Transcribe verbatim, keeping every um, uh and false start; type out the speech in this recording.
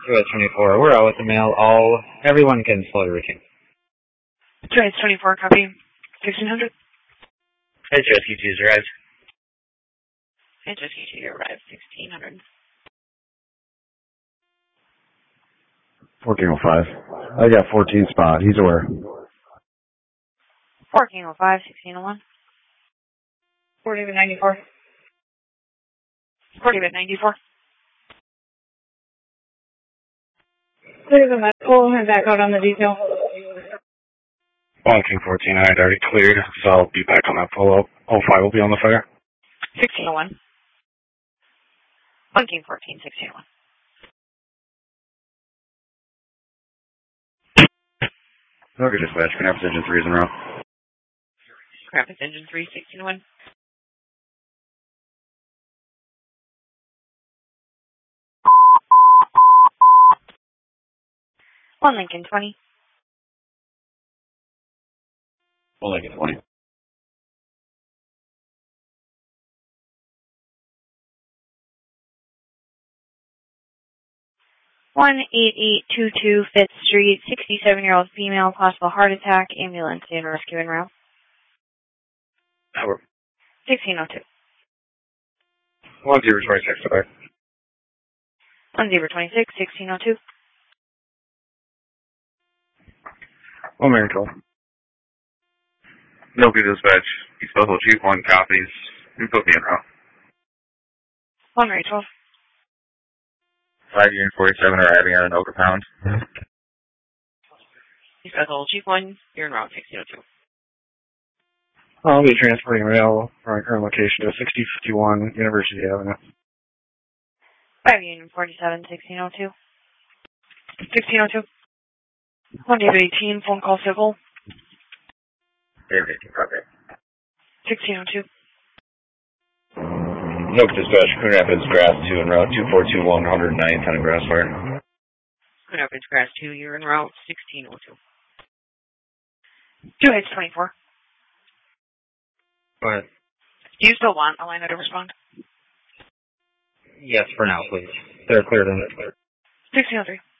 two eight twenty-four, we're out with the mail. All, everyone can slowly routine. two eight twenty-four, copy. sixteen hundred. Hey, J S Q two arrived. Hey, J S Q two arrived, sixteen hundred. fourteen oh five. I got fourteen spot. He's aware. fourteen oh five, sixteen oh one. forty to ninety-four. forty to ninety-four. There's a medical and back out on the detail. one King fourteen, I had already cleared, so I'll be back on that follow-up. oh five will be on the fire. sixteen oh one. one King fourteen, sixteen oh one. Okay, dispatch. Canapis Engine three is en route. Canapis Engine three, sixteen oh one. one Lincoln twenty. one Lincoln twenty. one eight eight two two Fifth Street, sixty-seven-year-old female, possible heart attack, ambulance and rescue en route. Over. sixteen oh two. one zero twenty-six, okay. one zero twenty-six, sixteen oh two. one Miracle. Milky dispatch. East Buffalo Chief, one copies. You put me in route. one Rachel. five Unit forty-seven arriving at an Oka Pound. East Buffalo Chief one, you're en route, sixteen oh two. I'll be transporting mail from my current location to sixty fifty-one University Avenue. five Union forty-seven, sixteen oh two. sixteen oh two. one David eighteen, phone call civil. David eighteen, copy. sixteen oh two. No dispatch, Coon Rapids, Grass two en route, two four two one, one oh ninth on a grass fire. Coon Rapids, Grass two, you're en route, sixteen oh two. two eight twenty-four. Go ahead. Do you still want Elena to respond? Yes, for now, please. They're cleared and they're cleared. sixteen oh three.